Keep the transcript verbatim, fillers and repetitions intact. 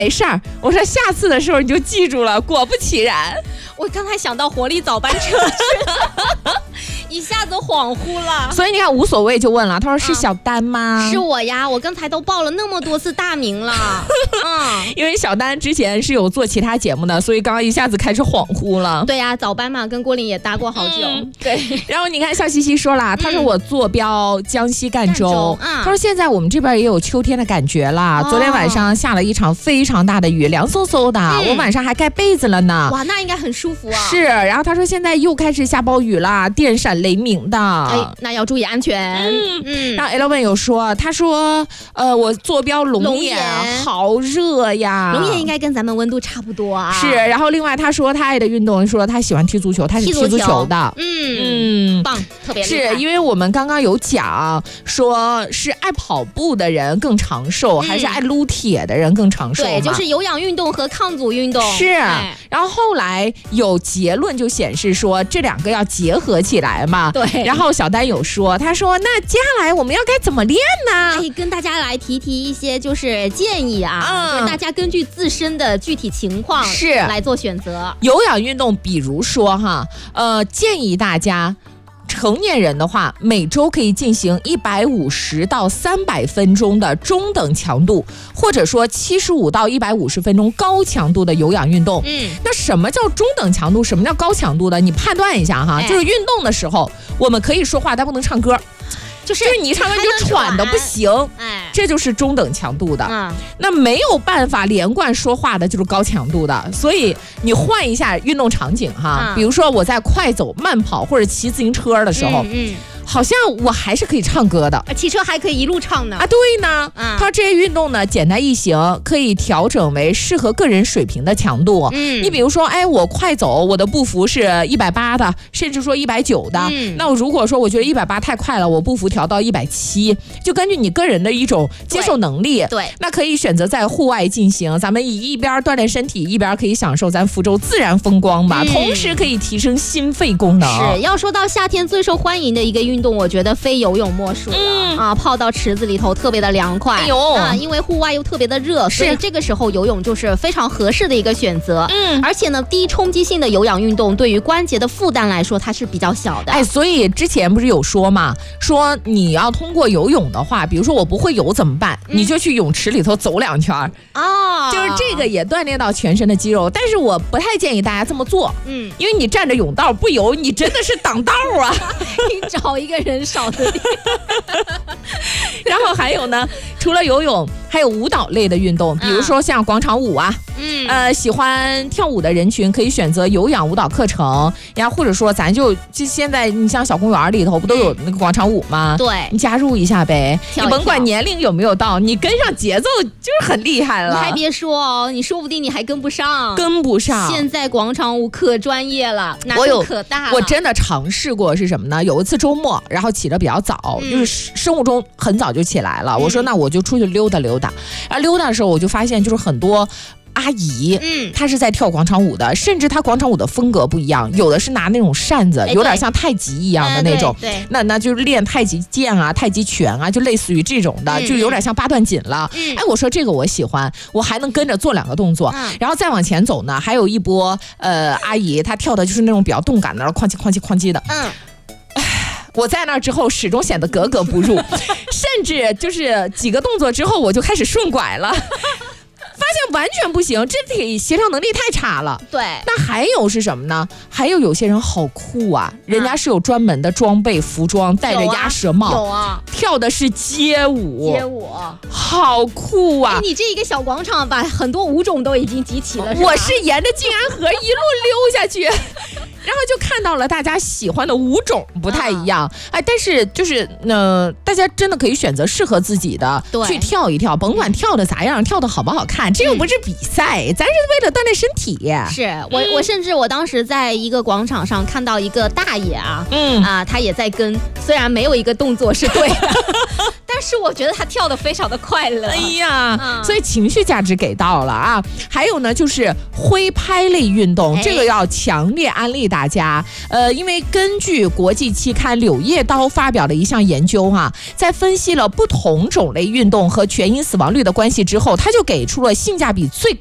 没事儿，我说下次的时候你就记住了。果不其然， 我刚才想到活力早班车去了，一下子恍惚了。 所以你看无所谓就问了，他说是小丹吗？ 是我呀，我刚才都报了那么多次大名了。嗯， 因为小丹之前是有做其他节目的，所以刚刚一下子开始恍惚了。 对呀、啊，早班嘛，跟郭林也搭过好久。嗯、对。 然后你看笑嘻嘻说了，他说我坐标江西赣州， 赣州嗯、 他说现在我们这边也有秋天的感觉了。哦、昨天晚上下了一场非常大的雨，凉飕飕的、嗯，我晚上还盖被子了呢。 哇，那应该很舒服啊。 是，然后他说现在又开始下暴雨了，电闪雷鸣的。 哎，那要注意安全。 嗯嗯。然后 Elvin 有说，他说呃，我坐标龙眼，好热呀。 龙眼应该跟咱们温度差不多啊。 是，然后另外他说他爱的运动，说他喜欢踢足球，他是踢足球的。 嗯嗯，棒，特别厉害。 是因为我们刚刚有讲说是爱跑步的人更长寿，嗯、还是爱撸铁的人更长寿？ 对，就是有氧运动和抗阻运动。 是，然后后来有结论就显示说这两个要结合起来嘛。 对。 然后小丹有说，他说那接下来我们要该怎么练呢？ 哎，跟大家来提提一些就是建议啊，嗯、就是大家根据自身的具体情况是来做选择。 有氧运动，比如说哈，呃，建议大家。成年人的话，每周可以进行一百五十到三百分钟的中等强度，或者说七十五到一百五十分钟高强度的有氧运动。嗯，那什么叫中等强度？什么叫高强度的？你判断一下哈。哎、就是运动的时候，我们可以说话，但不能唱歌。就是你一唱歌就喘的不行，哎，这就是中等强度的。嗯，那没有办法连贯说话的就是高强度的。所以你换一下运动场景哈，嗯、比如说我在快走、慢跑或者骑自行车的时候，嗯。嗯好像我还是可以唱歌的， 骑车还可以一路唱呢。 啊，对呢。嗯，他这些运动呢，简单易行，可以调整为适合个人水平的强度。嗯，你比如说，哎，我快走，我的步幅是一百八的，甚至说一百九的。嗯，那我如果说我觉得一百八太快了，我步幅调到一百七，就根据你个人的一种接受能力。 对， 那可以选择在户外进行，咱们以一边锻炼身体，一边可以享受咱福州自然风光吧，嗯、同时可以提升心肺功能。 是，要说到夏天最受欢迎的一个运动，我觉得非游泳莫属了、嗯、啊！泡到池子里头特别的凉快，哎呦啊！因为户外又特别的热，所以这个时候游泳就是非常合适的一个选择。嗯，而且呢，低冲击性的有氧运动对于关节的负担来说，它是比较小的。 哎，所以之前不是有说嘛，说你要通过游泳的话，比如说我不会游怎么办？嗯、你就去泳池里头走两圈啊，就是这个也锻炼到全身的肌肉。但是我不太建议大家这么做，嗯，因为你站着泳道不游，你真的是挡道啊！ 你找一个人少的地方。 然后还有呢，除了游泳，还有舞蹈类的运动，比如说像广场舞啊，嗯，呃，喜欢跳舞的人群可以选择有氧舞蹈课程呀，或者说咱就就现在你像小公园里头不都有那个广场舞吗？ 对， 你加入一下呗，你甭管年龄有没有到，你跟上节奏就是很厉害了。 你还别说哦，你说不定你还跟不上， 跟不上。 现在广场舞可专业了，难度可大了。 我真的尝试过是什么呢？有一次周末，然后起得比较早，嗯、就是生物钟很早就起来了。嗯、我说那我就出去溜达溜达，然后溜达的时候我就发现就是很多。阿姨，嗯，她是在跳广场舞的，甚至她广场舞的风格不一样，有的是拿那种扇子，哎、有点像太极一样的那种， 对，对那那就是练太极剑啊、太极拳啊，就类似于这种的，嗯、就有点像八段锦了。嗯、哎，我说这个我喜欢，我还能跟着做两个动作，嗯、然后再往前走呢，还有一波呃阿姨，她跳的就是那种比较动感的，哐叽哐叽哐叽的，嗯。我在那之后始终显得格格不入，甚至就是几个动作之后我就开始顺拐了。发现完全不行，这体协调能力太差了。 对， 那还有是什么呢？还有有些人好酷啊，人家是有专门的装备、服装，戴着鸭舌帽， 有啊， 跳的是街舞， 街舞好酷啊！ 哎，你这一个小广场把很多舞种都已经集齐了， 我是沿着静安河一路溜下去。然后就看到了大家喜欢的舞种不太一样，啊、哎，但是就是呃，大家真的可以选择适合自己的去跳一跳，甭管跳的咋样，跳的好不好看，这又不是比赛，嗯、咱是为了锻炼身体。 是我，我甚至我当时在一个广场上看到一个大爷啊，嗯啊，他也在跟，虽然没有一个动作是对的。但但是我觉得他跳得非常的快乐。 哎呀，嗯、所以情绪价值给到了啊。还有呢，就是挥拍类运动，哎、这个要强烈安利大家。呃，因为根据国际期刊《柳叶刀》发表的一项研究哈、啊，在分析了不同种类运动和全因死亡率的关系之后，他就给出了性价比最